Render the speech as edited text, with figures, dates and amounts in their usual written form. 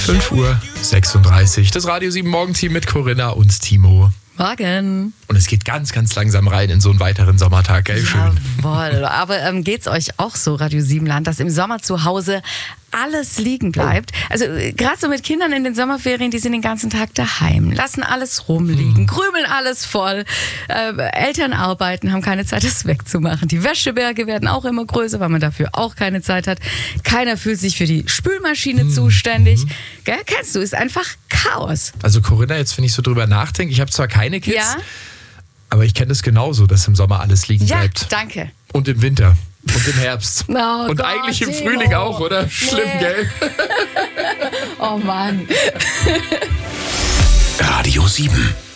5:36 Uhr. Das Radio 7 Morgenteam mit Corinna und Timo. Morgen. Und es geht ganz, ganz langsam rein in so einen weiteren Sommertag, gell? Schön. Jawohl. Aber geht's euch auch so, Radio 7 Land, dass im Sommer zu Hause alles liegen bleibt? Also gerade so mit Kindern in den Sommerferien, die sind den ganzen Tag daheim, lassen alles rumliegen, krümeln alles voll. Eltern arbeiten, haben keine Zeit, das wegzumachen. Die Wäscheberge werden auch immer größer, weil man dafür auch keine Zeit hat. Keiner fühlt sich für die Spülmaschine zuständig. Gell? Kennst du, ist einfach Chaos. Also Corinna, jetzt wenn ich so drüber nachdenke, ich habe zwar keine Kids, Ja? aber ich kenne das genauso, dass im Sommer alles liegen Ja, bleibt. danke. Und im Winter. Und im Herbst. Oh und Gott, eigentlich im Timo. Frühling auch, oder? Schlimm, Nee. gell? Oh Mann. Radio 7.